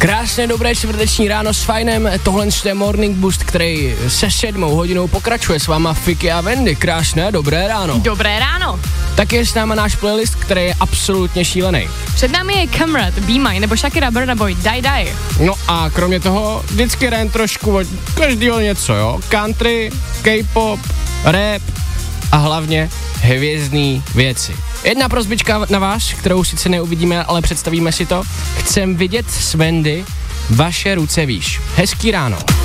Krásné dobré čtvrteční ráno s Fajnem, tohle je Morning Boost, který se 7 hodinou pokračuje s váma Fiky a Wendy. Krásné dobré ráno. Dobré ráno. Tak je s náma náš playlist, který je absolutně šílený. Před námi je Kamrat, Be Mine nebo Shakira, Burna Boy, Die Die. No a kromě toho vždycky jen trošku od každého něco, jo. Country, K-pop, rap a hlavně hvězdný věci. Jedna prosbička na vás, kterou sice neuvidíme, ale představíme si to. Chcem vidět s Wendy vaše ruce výš. Hezký ráno.